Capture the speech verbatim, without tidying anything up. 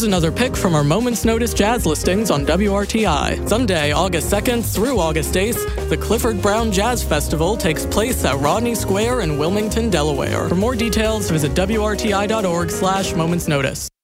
Here's another pick from our Moments Notice jazz listings on W R T I. Sunday, August second through August eighth, the Clifford Brown Jazz Festival takes place at Rodney Square in Wilmington, Delaware. For more details, visit W R T I dot org slash Moments Notice.